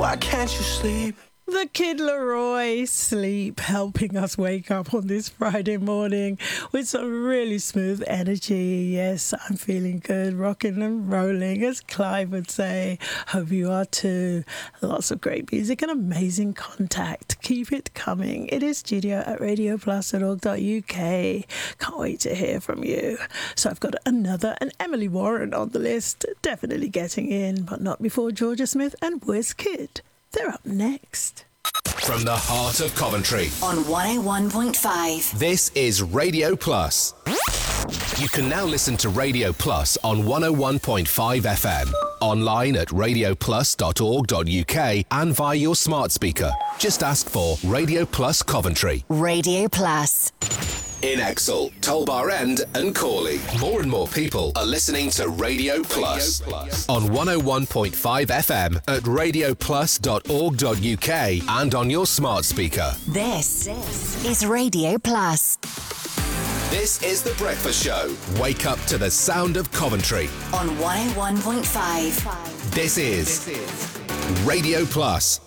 Why can't you sleep? The Kid Laroi, Sleep, helping us wake up on this Friday morning with some really smooth energy. Yes, I'm feeling good, rocking and rolling, as Clive would say. Hope you are too. Lots of great music and amazing contact. Keep it coming. It is studio@radioplus.org.uk. Can't wait to hear from you. So I've got another, and Emily Warren on the list. Definitely getting in, but not before Georgia Smith and Wizkid. They're up next. From the heart of Coventry. On 101.5. This is Radio Plus. You can now listen to Radio Plus on 101.5 FM. Online at radioplus.org.uk and via your smart speaker. Just ask for Radio Plus Coventry. Radio Plus. In Exel, Tolbar End and Corley. More and more people are listening to Radio Plus. On 101.5 FM at radioplus.org.uk and on your smart speaker. This is Radio Plus. This is The Breakfast Show. Wake up to the sound of Coventry. On 101.5. This is Radio Plus.